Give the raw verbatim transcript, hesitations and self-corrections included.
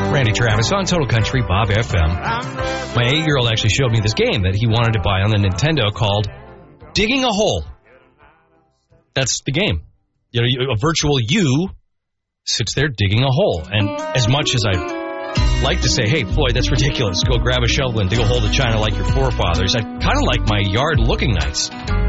Randy Travis on Total Country, Bob F M. My eight-year-old actually showed me this game that he wanted to buy on the Nintendo called Digging a Hole. That's the game. You know, a virtual you sits there digging a hole. And as much as I like to say, hey, Floyd, that's ridiculous. Go grab a shovel and dig a hole to China like your forefathers. I kind of like my yard looking nice.